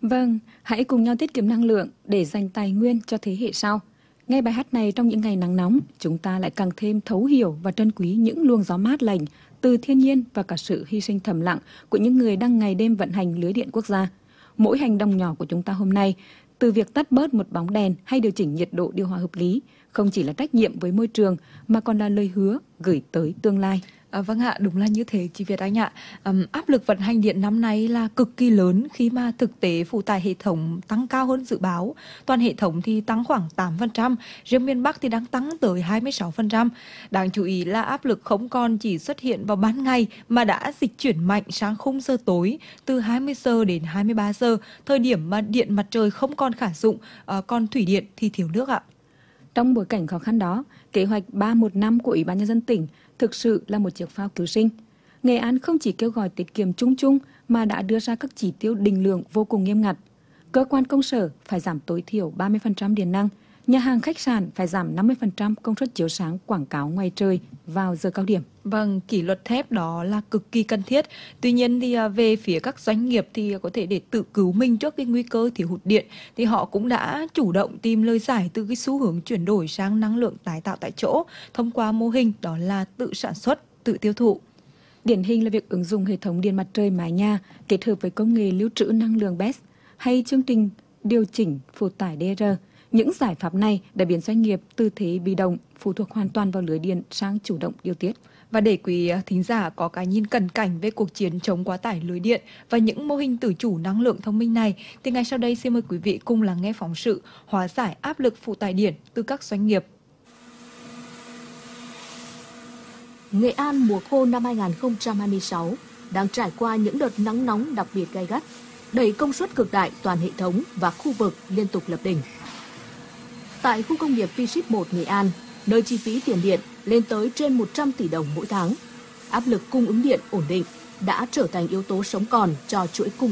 Vâng, hãy cùng nhau tiết kiệm năng lượng để dành tài nguyên cho thế hệ sau. Nghe bài hát này trong những ngày nắng nóng, chúng ta lại càng thêm thấu hiểu và trân quý những luồng gió mát lành từ thiên nhiên và cả sự hy sinh thầm lặng của những người đang ngày đêm vận hành lưới điện quốc gia. Mỗi hành động nhỏ của chúng ta hôm nay, từ việc tắt bớt một bóng đèn hay điều chỉnh nhiệt độ điều hòa hợp lý, không chỉ là trách nhiệm với môi trường mà còn là lời hứa gửi tới tương lai. Vâng ạ, đúng là như thế chị Việt Anh ạ. Áp lực vận hành điện năm nay là cực kỳ lớn khi mà thực tế phụ tải hệ thống tăng cao hơn dự báo. Toàn hệ thống thì tăng khoảng 8%, riêng miền Bắc thì đang tăng tới 26%. Đáng chú ý là áp lực không còn chỉ xuất hiện vào ban ngày mà đã dịch chuyển mạnh sang khung giờ tối từ 20 giờ đến 23 giờ, thời điểm mà điện mặt trời không còn khả dụng, còn thủy điện thì thiếu nước ạ. Trong bối cảnh khó khăn đó, kế hoạch 315 của Ủy ban Nhân dân tỉnh thực sự là một chiếc phao cứu sinh. Nghệ An không chỉ kêu gọi tiết kiệm chung chung mà đã đưa ra các chỉ tiêu định lượng vô cùng nghiêm ngặt. Cơ quan công sở phải giảm tối thiểu 30% điện năng, nhà hàng khách sạn phải giảm 50% công suất chiếu sáng quảng cáo ngoài trời vào giờ cao điểm. Vâng, kỷ luật thép đó là cực kỳ cần thiết. Tuy nhiên thì về phía các doanh nghiệp thì có thể để tự cứu mình trước cái nguy cơ thiếu hụt điện thì họ cũng đã chủ động tìm lời giải từ cái xu hướng chuyển đổi sang năng lượng tái tạo tại chỗ thông qua mô hình đó là tự sản xuất, tự tiêu thụ. Điển hình là việc ứng dụng hệ thống điện mặt trời mái nhà kết hợp với công nghệ lưu trữ năng lượng BESS hay chương trình điều chỉnh phụ tải DR. Những giải pháp này đã biến doanh nghiệp từ thế bị động, phụ thuộc hoàn toàn vào lưới điện sang chủ động điều tiết. Và để quý thính giả có cái nhìn cận cảnh về cuộc chiến chống quá tải lưới điện và những mô hình tự chủ năng lượng thông minh này, thì ngay sau đây xin mời quý vị cùng lắng nghe phóng sự hóa giải áp lực phụ tải điện từ các doanh nghiệp. Nghệ An mùa khô năm 2026 đang trải qua những đợt nắng nóng đặc biệt gay gắt, đẩy công suất cực đại toàn hệ thống và khu vực liên tục lập đỉnh. Tại khu công nghiệp V-Ship 1 Nghệ An, nơi chi phí tiền điện lên tới trên 100 tỷ đồng mỗi tháng, áp lực cung ứng điện ổn định đã trở thành yếu tố sống còn cho chuỗi cung